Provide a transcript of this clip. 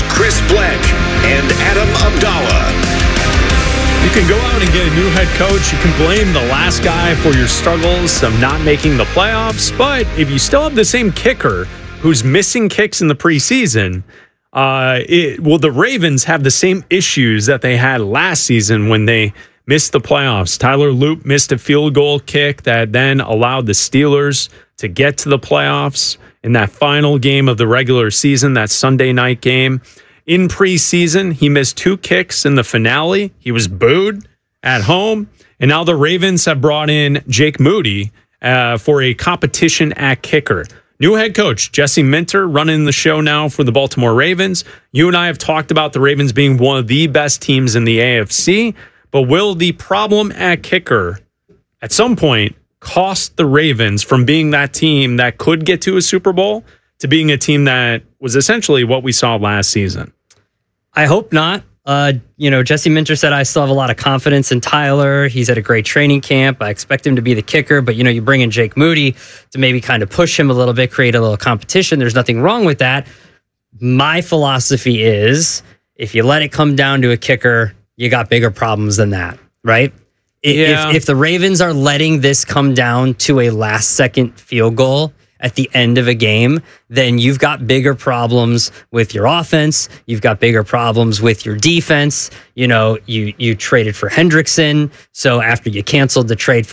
Chris Bleck and Adam Abdallah. You can go out and get a new head coach. You can blame the last guy for your struggles of not making the playoffs. But if you still have the same kicker who's missing kicks in the preseason, the Ravens have the same issues that they had last season when they missed the playoffs. Tyler Loop missed a field goal kick that then allowed the Steelers to get to the playoffs in that final game of the regular season, that Sunday night game. In preseason, he missed 2 kicks in the finale. He was booed at home. And now the Ravens have brought in Jake Moody for a competition at kicker. New head coach, Jesse Minter, running the show now for the Baltimore Ravens. You and I have talked about the Ravens being one of the best teams in the AFC. But will the problem at kicker at some point cost the Ravens from being that team that could get to a Super Bowl to being a team that was essentially what we saw last season? I hope not. Jesse Minter said, I still have a lot of confidence in Tyler. He's at a great training camp. I expect him to be the kicker, but you bring in Jake Moody to maybe kind of push him a little bit, create a little competition. There's nothing wrong with that. My philosophy is if you let it come down to a kicker, you got bigger problems than that, right? Yeah. If the Ravens are letting this come down to a last-second field goal at the end of a game, then you've got bigger problems with your offense. You've got bigger problems with your defense. You traded for Hendrickson. So after you canceled the trade